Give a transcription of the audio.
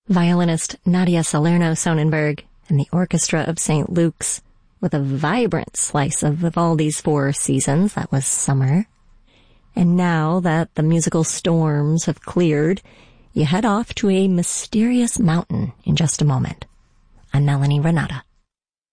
violinist Nadia Salerno Sonnenberg and the Orchestra of St. Luke's with a vibrant slice of Vivaldi's Four Seasons. That was summer. And now that the musical storms have cleared, you head off to a mysterious mountain in just a moment. I'm Melanie Renata.